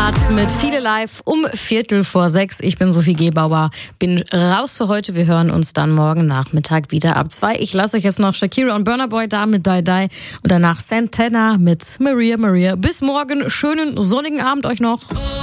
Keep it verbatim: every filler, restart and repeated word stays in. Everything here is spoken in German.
Hart mit Viele Live um Viertel vor sechs. Ich bin Sophie Gebauer, bin raus für heute. Wir hören uns dann morgen Nachmittag wieder ab zwei. Ich lasse euch jetzt noch Shakira und Burna Boy da mit Die Die und danach Santana mit Maria Maria. Bis morgen, schönen sonnigen Abend euch noch.